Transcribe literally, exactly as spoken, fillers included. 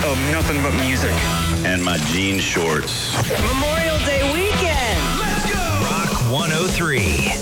Oh, nothing but music. And my jean shorts. Memorial Day weekend. Rock one oh three.